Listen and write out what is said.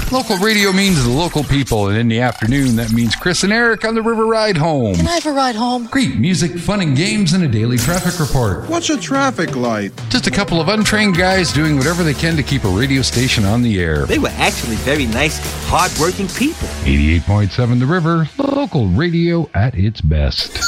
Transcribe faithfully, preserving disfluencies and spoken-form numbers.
Local radio means the local people, and in the afternoon, that means Chris and Eric on the river ride home. Can I have a ride home? Great music, fun, and games, and a daily traffic report. What's a traffic light? Just a couple of untrained guys doing whatever they can to keep a radio station on the air. They were actually very nice, hard-working people. eighty-eight point seven The River, local radio at its best.